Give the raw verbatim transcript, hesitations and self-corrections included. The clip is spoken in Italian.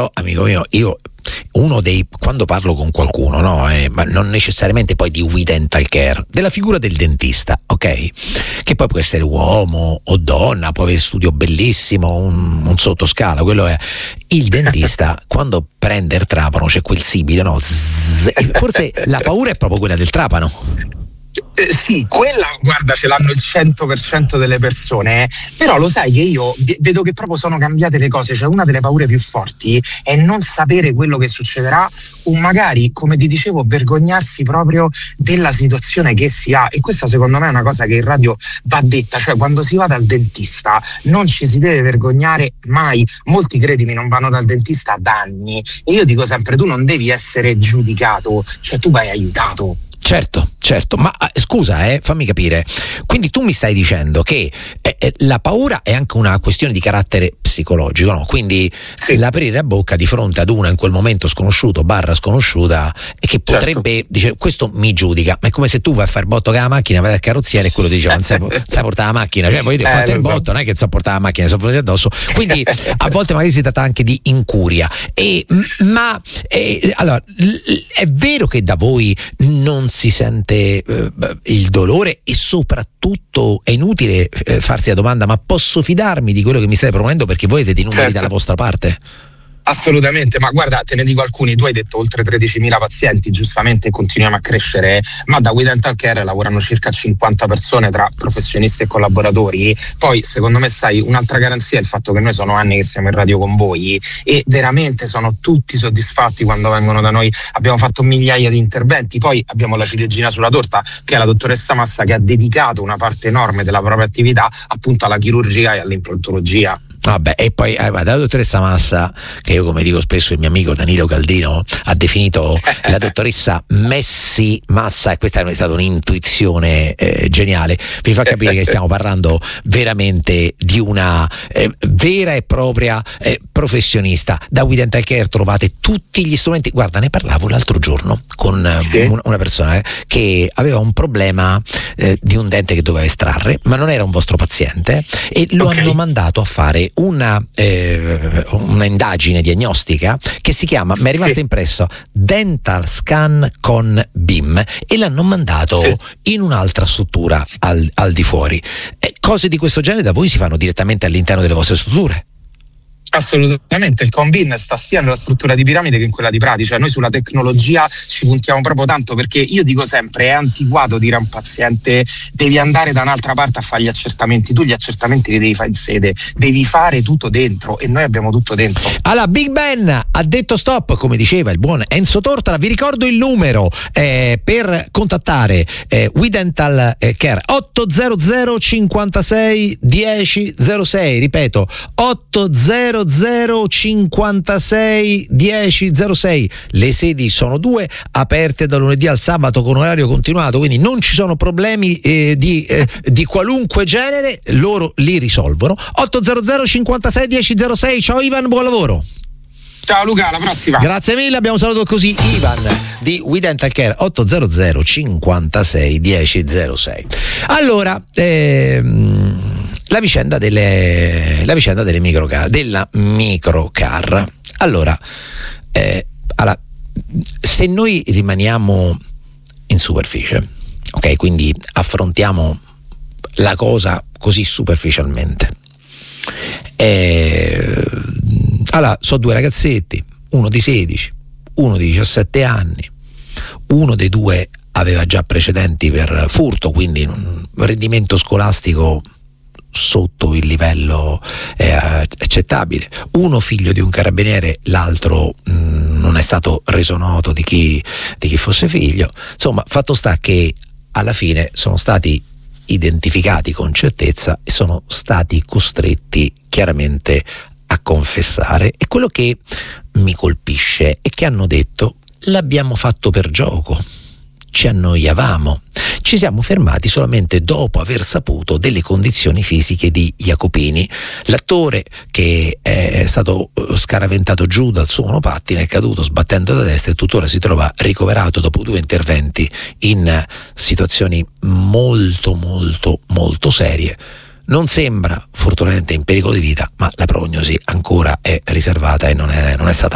però amico mio, io uno dei quando parlo con qualcuno, no, eh, ma non necessariamente poi di We Dental Care, della figura del dentista, ok? Che poi può essere uomo o donna, può avere studio bellissimo, un, un sottoscala, quello è il dentista. Quando prende il trapano c'è quel sibile, no? Zzz, forse la paura è proprio quella del trapano. Eh, sì, quella, guarda, ce l'hanno il cento per cento delle persone, eh. Però lo sai che io v- vedo che proprio sono cambiate le cose, cioè una delle paure più forti è non sapere quello che succederà o magari, come ti dicevo, vergognarsi proprio della situazione che si ha, e questa secondo me è una cosa che in radio va detta, cioè quando si va dal dentista non ci si deve vergognare mai. Molti, credimi, non vanno dal dentista da anni e io dico sempre, tu non devi essere giudicato, cioè tu vai aiutato. Certo, certo, ma eh, scusa, eh, fammi capire. Quindi tu mi stai dicendo che eh, eh, la paura è anche una questione di carattere psicologico, no? Quindi Sì. l'aprire la bocca di fronte ad una in quel momento sconosciuto barra sconosciuta e che potrebbe, Certo. dice, questo mi giudica, ma è come se tu vai a fare botto con la macchina, vai al carrozziere e quello ti dice, non sai, sai portare la macchina, cioè poi ti ho Eh, fatto il lo so. botto, non è che sa portare la macchina, sono venuti addosso. Quindi a volte magari si tratta anche di incuria. E, ma eh, allora, l- è vero che da voi non si sente eh, il dolore e soprattutto è inutile eh, farsi la domanda, ma posso fidarmi di quello che mi stai proponendo perché voi avete i numeri Certo. dalla vostra parte? Assolutamente, ma guarda, te ne dico alcuni. Tu hai detto oltre tredicimila pazienti, giustamente continuiamo a crescere, ma da We Dental Care lavorano circa cinquanta persone tra professionisti e collaboratori. Poi secondo me, sai, un'altra garanzia è il fatto che noi sono anni che siamo in radio con voi e veramente sono tutti soddisfatti quando vengono da noi. Abbiamo fatto migliaia di interventi, poi abbiamo la ciliegina sulla torta che è la dottoressa Massa, che ha dedicato una parte enorme della propria attività appunto alla chirurgia e all'implantologia. Vabbè, e poi eh, la dottoressa Massa, che io come dico spesso il mio amico Danilo Caldino ha definito la dottoressa Messi Massa, e questa è stata un'intuizione eh, geniale, vi fa capire che stiamo parlando veramente di una eh, vera e propria eh, professionista. Da We Dental Care trovate tutti gli strumenti. Guarda, ne parlavo l'altro giorno con eh, Sì. un- una persona eh, che aveva un problema eh, di un dente che doveva estrarre, ma non era un vostro paziente, e lo Ok. hanno mandato a fare una, eh, una indagine diagnostica che si chiama, mi è rimasto Sì. impresso, Dental Scan con B I M, e l'hanno mandato Sì. in un'altra struttura al, al di fuori. E cose di questo genere da voi si fanno direttamente all'interno delle vostre strutture? Assolutamente, il Combin sta sia nella struttura di piramide che in quella di Prati, cioè noi sulla tecnologia ci puntiamo proprio tanto, perché io dico sempre, è antiquato dire a un paziente devi andare da un'altra parte a fare gli accertamenti. Tu gli accertamenti li devi fare in sede, devi fare tutto dentro e noi abbiamo tutto dentro. Allora, Big Ben ha detto stop, come diceva il buon Enzo Tortora. Vi ricordo il numero eh, per contattare eh, We Dental Care: otto zero zero cinquantasei dieci zero sei, ripeto otto zero zero cinquantasei dieci zero sei. Le sedi sono due, aperte da lunedì al sabato con orario continuato, quindi non ci sono problemi eh, di, eh, di qualunque genere, loro li risolvono. otto zero zero cinquantasei dieci zero sei. Ciao Ivan, buon lavoro. Ciao Luca, alla prossima. Grazie mille, abbiamo salutato così Ivan di We Dental Care. Otto zero zero cinquantasei dieci zero sei. Allora, ehm, la vicenda delle la vicenda delle microcar, della microcar. Allora, eh, allora, se noi rimaniamo in superficie, ok, quindi affrontiamo la cosa così superficialmente. Eh, allora, so due ragazzetti, uno di sedici, uno di diciassette anni, uno dei due aveva già precedenti per furto, quindi un rendimento scolastico sotto il livello eh, accettabile, uno figlio di un carabiniere, l'altro mh, non è stato reso noto di chi, di chi fosse figlio. Insomma, fatto sta che alla fine sono stati identificati con certezza e sono stati costretti chiaramente a confessare, e quello che mi colpisce è che hanno detto: l'abbiamo fatto per gioco, ci annoiavamo, ci siamo fermati solamente dopo aver saputo delle condizioni fisiche di Jacopini. L'attore che è stato scaraventato giù dal suo monopattine, è caduto sbattendo da destra e tuttora si trova ricoverato dopo due interventi in situazioni molto molto molto serie. Non sembra fortunatamente in pericolo di vita, ma la prognosi ancora è riservata e non è, non è stata